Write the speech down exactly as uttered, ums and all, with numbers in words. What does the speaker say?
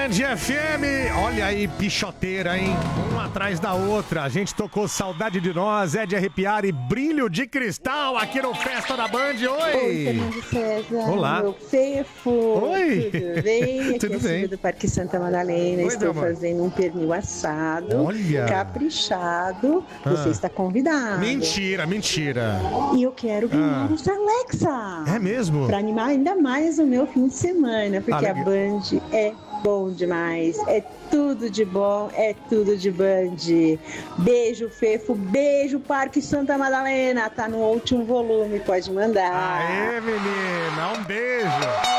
Band F M, olha aí, pichoteira, hein? Uma atrás da outra. A gente tocou Saudade de Nós, É de Arrepiar e Brilho de Cristal aqui no Festa da Band. Oi! Oi, Fernando César. Olá. Meu fefo. Oi. Tudo bem? Aqui Tudo é bem. Silvia do Parque Santa Madalena. Oi, Estou meu amor. fazendo um pernil assado. Olha. Caprichado. Você Ah. está convidado. Mentira, mentira. E eu quero ganhar Ah. os Alexa. É mesmo? Para animar ainda mais o meu fim de semana. Porque Ah, a legal. Band é bom demais. É tudo de bom, é tudo de Band. Beijo, Fefo. Beijo, Parque Santa Madalena. Tá no último volume, pode mandar. Aê, menina, um beijo.